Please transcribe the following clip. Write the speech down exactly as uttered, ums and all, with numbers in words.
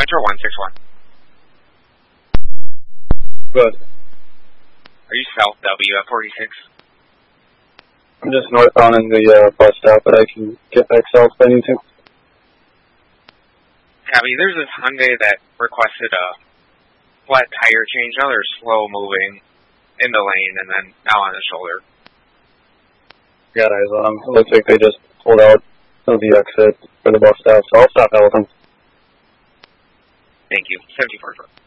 Metro one six one. Good. Are you south W at forty-six? I'm just northbound in the uh, bus stop, but I can get back south if I need to. Abby, there's this Hyundai that requested a flat tire change. Now they're slow moving in the lane and then now on the shoulder. Got eyes on them. It looks like they just pulled out of the exit for the bus stop, so I'll stop out with them. Thank you. seventy-four.